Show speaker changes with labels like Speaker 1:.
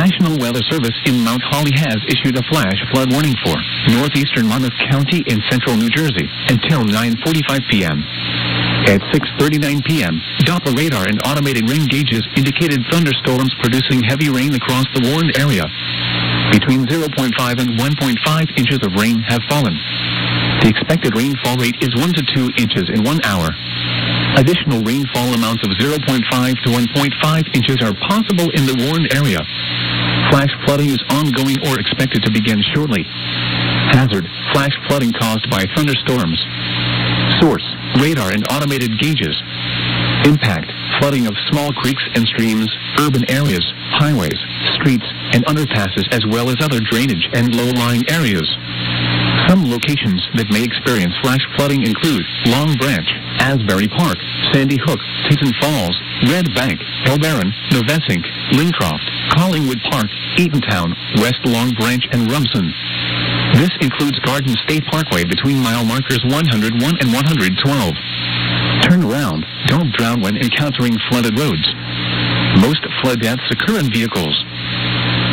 Speaker 1: National Weather Service in Mount Holly has issued a flash flood warning for northeastern Monmouth County in central New Jersey until 9:45 p.m. At 6:39 p.m., Doppler radar and automated rain gauges indicated thunderstorms producing heavy rain across the warned area. Between 0.5 and 1.5 inches of rain have fallen. The expected rainfall rate is 1 to 2 inches in 1 hour. Additional rainfall amounts of 0.5 to 1.5 inches are possible in the warned area. Flash flooding is ongoing or expected to begin shortly. Hazard: flash flooding caused by thunderstorms. Source: radar and automated gauges. Impact: flooding of small creeks and streams, urban areas, highways, streets, and underpasses, as well as other drainage and low-lying areas. Some locations that may experience flash flooding include Long Branch, Asbury Park, Sandy Hook, Tinson Falls, Red Bank, Elbaron, Novesink, Lincroft, Collingwood Park, Eatontown, West Long Branch, and Rumson. This includes Garden State Parkway between mile markers 101 and 112. Turn around. Don't drown when encountering flooded roads. Most flood deaths occur in vehicles.